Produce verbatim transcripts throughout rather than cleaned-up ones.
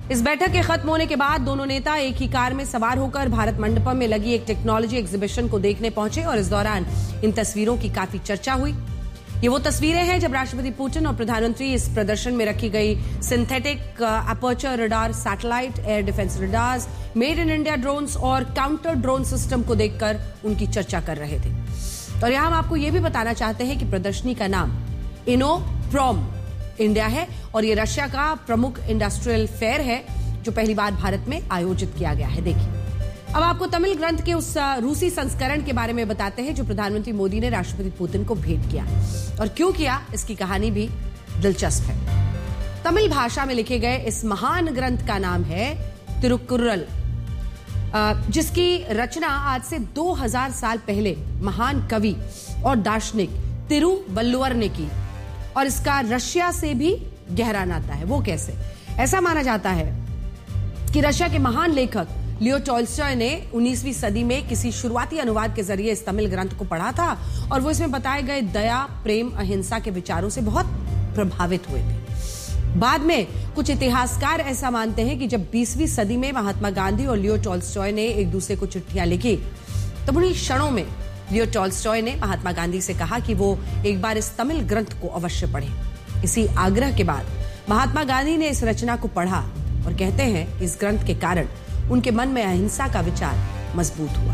इस बैठक के खत्म होने के बाद दोनों नेता एक ही कार में सवार होकर भारत मंडपम में लगी एक टेक्नोलॉजी एग्जीबिशन को देखने पहुंचे और इस दौरान इन तस्वीरों की काफी चर्चा हुई। ये वो तस्वीरें हैं जब राष्ट्रपति पुतिन और प्रधानमंत्री इस प्रदर्शन में रखी गई synthetic aperture radar satellite, air defence radars, made in India drones और काउंटर ड्रोन सिस्टम को देखकर उनकी चर्चा कर रहे थे। और यहां हम आपको यह भी बताना चाहते हैं कि प्रदर्शनी का नाम इनोप्रॉम इंडिया है और ये रशिया का प्रमुख इंडस्ट्रियल फेयर है जो पहली बार भारत में आयोजित किया गया है। देखिए, अब आपको तमिल ग्रंथ के उस रूसी संस्करण के बारे में बताते हैं जो प्रधानमंत्री मोदी ने राष्ट्रपति पुतिन को भेंट किया और क्यों किया, इसकी कहानी भी दिलचस्प है। तमिल भाषा में लिखे गए इस महान ग्रंथ का नाम है तिरुकुरल, जिसकी रचना आज से दो हज़ार साल पहले महान कवि और दार्शनिक तिरुवल्लुवर ने की और इसका रशिया से भी गहरा नाता है। वो कैसे? ऐसा माना जाता है कि रशिया के महान लेखक लियो टॉल्स्टॉय ने उन्नीसवीं सदी में किसी शुरुआती अनुवाद के जरिए इस तमिल ग्रंथ को पढ़ा था और वो इसमें बताए गए दया, प्रेम, अहिंसा के विचारों से बहुत प्रभावित हुए थे। बाद में कुछ इतिहासकार ऐसा मानते हैं कि जब बीसवीं सदी में महात्मा गांधी और लियो टॉल्स्टॉय ने एक दूसरे को चिट्ठियां लिखी तब उन्हीं क्षणों में लियो टॉल्स्टॉय ने महात्मा गांधी से कहा कि वो एक बार इस तमिल ग्रंथ को अवश्य पढ़ें। इसी आग्रह के बाद महात्मा गांधी ने इस रचना को पढ़ा और कहते हैं इस ग्रंथ के कारण उनके मन में अहिंसा का विचार मजबूत हुआ।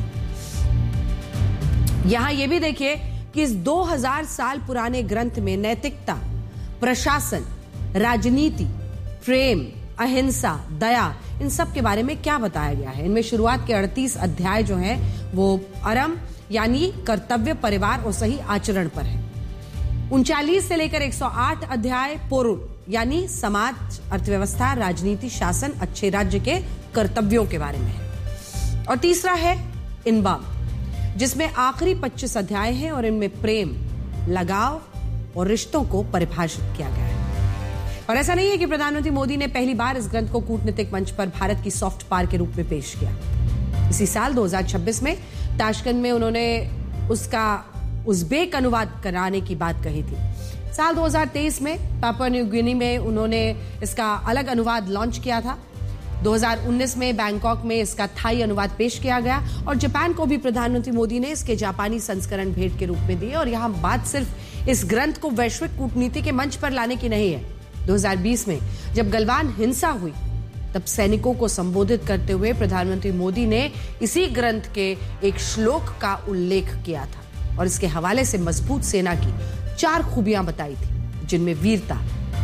यहां यह भी देखिए कि इस दो हज़ार साल पुराने ग्रंथ में नैतिकता, प्रशासन, राजनीति, प्रेम, अहिंसा, दया, इन सब के बारे में क्या बताया गया है। इनमें शुरुआत के अड़तीस अध्याय जो हैं वो अरम यानी कर्तव्य, परिवार और सही आचरण पर है। उनचालीस से लेकर एक सौ आठ अध्याय पोरुल यानी समाज, अर्थव्यवस्था, राजनीति, शासन, अच्छे राज्य के कर्तव्यों के बारे में है। और तीसरा है इनबाम, जिसमें आखिरी पच्चीस अध्याय हैं और इनमें प्रेम, लगाव और रिश्तों को परिभाषित किया गया है। और ऐसा नहीं है कि प्रधानमंत्री मोदी ने पहली बार इस ग्रंथ को कूटनीतिक मंच पर भारत की सॉफ्ट पावर के रूप में पेश किया। इसी साल दो हज़ार छब्बीस में ताशकंद में उन्होंने उसका उज़्बेक अनुवाद कराने की बात कही थी। साल दो हज़ार तेईस में पापुआ न्यू गिनी में उन्होंने इसका अलग अनुवाद लॉन्च किया था। दो हज़ार उन्नीस में बैंकॉक में इसका थाई अनुवाद पेश किया गया और जापान को भी प्रधानमंत्री मोदी ने इसके जापानी संस्करण भेंट के रूप में दिए। और यहां बात सिर्फ इस ग्रंथ को वैश्विक कूटनीति के मंच पर लाने की नहीं है। दो हज़ार बीस में जब गलवान हिंसा हुई तब सैनिकों को संबोधित करते हुए प्रधानमंत्री मोदी ने इसी ग्रंथ के एक श्लोक का उल्लेख किया था और इसके हवाले से मजबूत सेना की चार खूबियां बताई थी, जिनमें वीरता,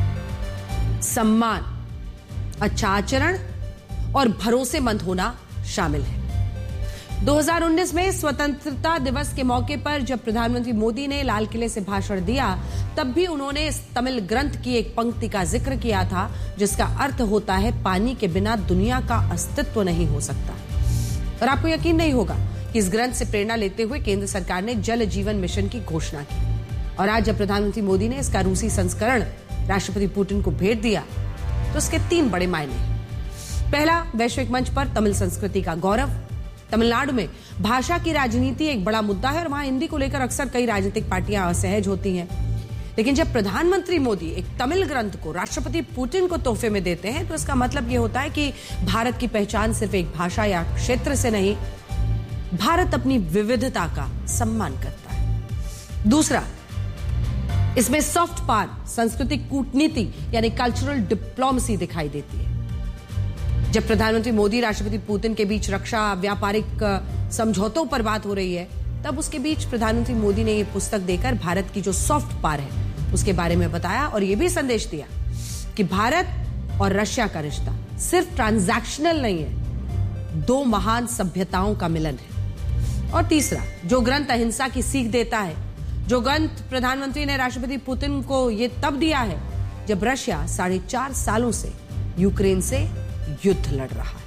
सम्मान, अच्छा आचरण और भरोसेमंद होना शामिल है। दो हज़ार उन्नीस में स्वतंत्रता दिवस के मौके पर जब प्रधानमंत्री मोदी ने लाल किले से भाषण दिया तब भी उन्होंने इस तमिल ग्रंथ की एक पंक्ति का जिक्र किया था जिसका अर्थ होता है पानी के बिना दुनिया का अस्तित्व नहीं हो सकता। और आपको यकीन नहीं होगा कि इस ग्रंथ से प्रेरणा लेते हुए केंद्र सरकार ने जल जीवन मिशन की घोषणा की। और आज जब प्रधानमंत्री मोदी ने इसका रूसी संस्करण राष्ट्रपति पुतिन को भेंट दिया तो इसके तीन बड़े मायने हैं। पहला, वैश्विक मंच पर तमिल संस्कृति का गौरव। तमिलनाडु में भाषा की राजनीति एक बड़ा मुद्दा है और वहां हिंदी को लेकर अक्सर कई राजनीतिक पार्टियां असहज होती हैं। लेकिन जब प्रधानमंत्री मोदी एक तमिल ग्रंथ को राष्ट्रपति पुतिन को तोहफे में देते हैं तो इसका मतलब यह होता है कि भारत की पहचान सिर्फ एक भाषा या क्षेत्र से नहीं, भारत अपनी विविधता का सम्मान करता है। दूसरा, इसमें सॉफ्ट पावर, सांस्कृतिक कूटनीति यानी कल्चरल डिप्लोमेसी दिखाई देती है। जब प्रधानमंत्री मोदी राष्ट्रपति पुतिन के बीच रक्षा, व्यापारिक समझौतों पर बात हो रही है तब उसके बीच प्रधानमंत्री मोदी ने यह पुस्तक देकर भारत की जो सॉफ्ट पावर है उसके बारे में बताया और यह भी संदेश दिया कि भारत और रशिया का रिश्ता सिर्फ ट्रांजैक्शनल नहीं है, दो महान सभ्यताओं का मिलन है। और तीसरा, जो ग्रंथ अहिंसा की सीख देता है, जो ग्रंथ प्रधानमंत्री ने राष्ट्रपति पुतिन को यह तब दिया है जब रशिया साढ़े चार सालों से यूक्रेन से युद्ध लड़ रहा है।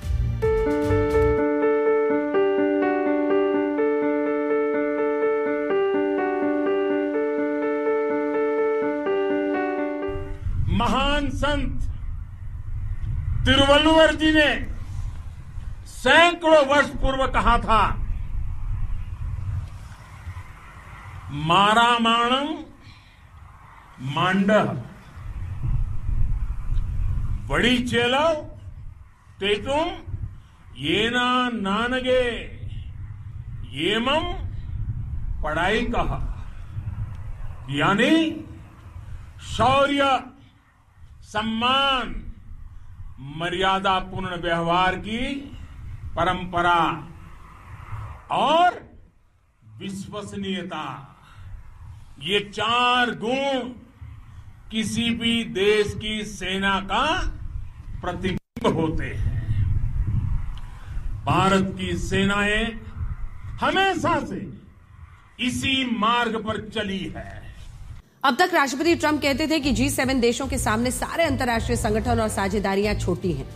महान संत तिरुवल्लुवर जी ने सैकड़ों वर्ष पूर्व कहा था, मारामाणम मांडह वड़ी चेलो तेतुम येना नानगे येमम पढ़ाई कहा, यानी शौर्य, सम्मान, मर्यादापूर्ण व्यवहार की परंपरा और विश्वसनीयता, ये चार गुण किसी भी देश की सेना का प्रतिबिंब होते हैं। भारत की सेनाएं हमेशा से इसी मार्ग पर चली है। अब तक राष्ट्रपति ट्रंप कहते थे कि जी सेवन देशों के सामने सारे अंतर्राष्ट्रीय संगठन और साझेदारियां छोटी हैं,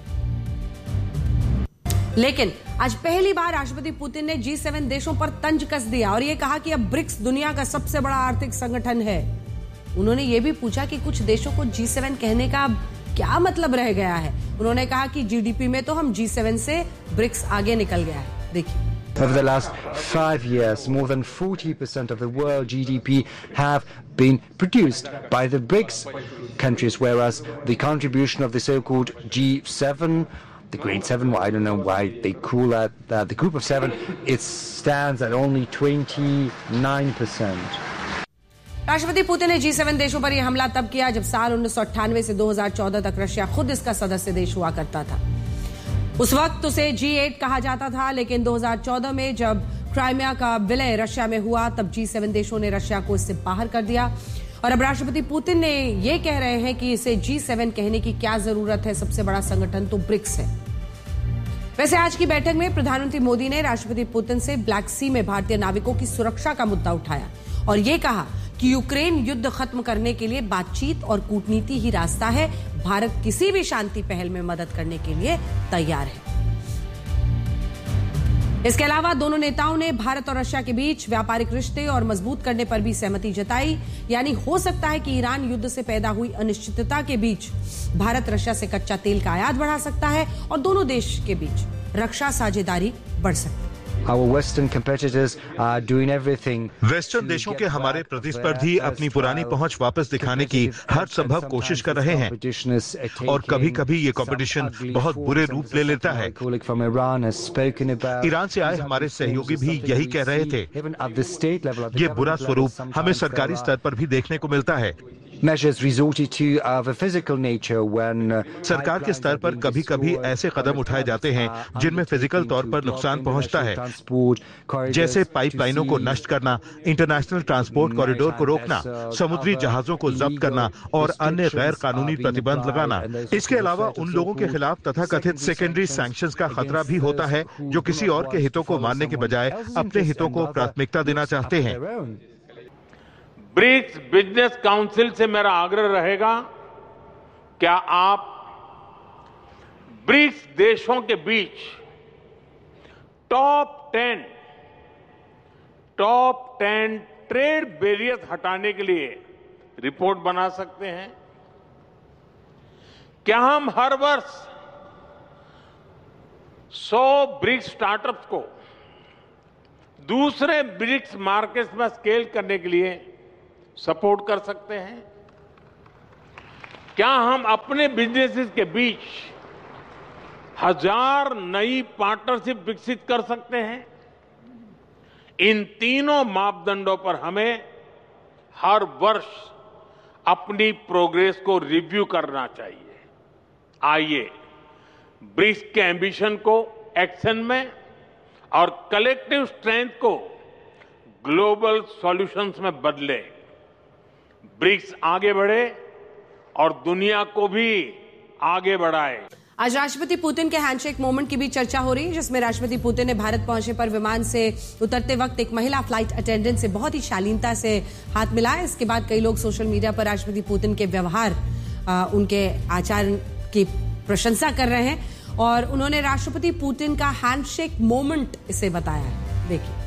लेकिन आज पहली बार राष्ट्रपति पुतिन ने जी सेवन देशों पर तंज कस दिया और यह कहा कि अब ब्रिक्स दुनिया का सबसे बड़ा आर्थिक संगठन है। उन्होंने यह भी पूछा कि कुछ देशों को जी सेवन कहने का क्या मतलब रह गया है। उन्होंने कहा कि जीडीपी में तो हम जी सेवन से ब्रिक्स आगे निकल गया है। देखिए, Over the last five years, more than forty percent of the world G D P have been produced by the BRICS countries, whereas the contribution of the so-called G seven, the Great Seven, well, I don't know why they call that, uh, the Group of Seven, it stands at only twenty-nine percent. राष्ट्रपति Putin ने जी seven देशों पर यह हमला तब किया जब साल उन्नीस सौ अट्ठानवे से दो हज़ार चौदह तक रशिया खुद इसका सदस्य देश हुआ करता था। उस वक्त उसे जी एट कहा जाता था, लेकिन दो हज़ार चौदह में जब क्राइमिया का विलय रशिया में हुआ तब जी सेवन देशों ने रशिया को इससे बाहर कर दिया और अब राष्ट्रपति पुतिन ने यह कह रहे हैं कि इसे जी सेवन कहने की क्या जरूरत है, सबसे बड़ा संगठन तो ब्रिक्स है। वैसे आज की बैठक में प्रधानमंत्री मोदी ने राष्ट्रपति पुतिन से ब्लैक सी में भारतीय नाविकों की सुरक्षा का मुद्दा उठाया और यह कहा कि यूक्रेन युद्ध खत्म करने के लिए बातचीत और कूटनीति ही रास्ता है। भारत किसी भी शांति पहल में मदद करने के लिए तैयार है। इसके अलावा दोनों नेताओं ने भारत और रशिया के बीच व्यापारिक रिश्ते और मजबूत करने पर भी सहमति जताई, यानी हो सकता है कि ईरान युद्ध से पैदा हुई अनिश्चितता के बीच भारत रशिया से कच्चा तेल का आयात बढ़ा सकता है और दोनों देश के बीच रक्षा साझेदारी बढ़ सकती है। Our Western competitors are doing everything. Western देशों के हमारे प्रतिस्पर्धी अपनी पुरानी पहुंच वापस दिखाने की हर संभव कोशिश कर रहे हैं और कभी-कभी ये कंपटीशन बहुत बुरे रूप ले लेता है। ईरान से आए हमारे सहयोगी भी यही कह रहे थे। ये बुरा स्वरूप हमें सरकारी स्तर पर भी देखने को मिलता है। Measures resorted to of a physical nature when सरकार के स्तर पर कभी-कभी ऐसे कदम उठाए जाते हैं जिनमें फिजिकल तौर पर नुकसान पहुंचता है, जैसे पाइपलाइनों को नष्ट करना, इंटरनेशनल ट्रांसपोर्ट कॉरिडोर को रोकना, समुद्री जहाजों को जब्त करना और अन्य गैर कानूनी प्रतिबंध लगाना। इसके अलावा उन लोगों के खिलाफ तथाकथित सेकेंडरी सैंक्शंस का खतरा भी होता है जो किसी और के हितों को मानने के बजाय अपने हितों को प्राथमिकता देना चाहते हैं। ब्रिक्स बिजनेस काउंसिल से मेरा आग्रह रहेगा, क्या आप ब्रिक्स देशों के बीच top ten top ten trade barrier हटाने के लिए रिपोर्ट बना सकते हैं? क्या हम हर वर्ष सौ ब्रिक्स स्टार्टअप्स को दूसरे ब्रिक्स मार्केट्स में स्केल करने के लिए सपोर्ट कर सकते हैं? क्या हम अपने बिजनेसेस के बीच हजार नई पार्टनरशिप विकसित कर सकते हैं? इन तीनों मापदंडों पर हमें हर वर्ष अपनी प्रोग्रेस को रिव्यू करना चाहिए। आइए ब्रिक्स के एम्बिशन को एक्शन में और कलेक्टिव स्ट्रेंथ को ग्लोबल सॉल्यूशंस में बदले। ब्रिक्स आगे बढ़े और दुनिया को भी आगे बढ़ाए। आज राष्ट्रपति पुतिन के हैंडशेक मोमेंट की भी चर्चा हो रही है, जिसमें राष्ट्रपति पुतिन ने भारत पहुंचे पर विमान से उतरते वक्त एक महिला फ्लाइट अटेंडेंट से बहुत ही शालीनता से हाथ मिलाया। इसके बाद कई लोग सोशल मीडिया पर राष्ट्रपति पुतिन के व्यवहार, आ, उनके आचार की प्रशंसा कर रहे हैं और उन्होंने राष्ट्रपति पुतिन का हैंडशेक मोमेंट इसे बताया है। देखिए,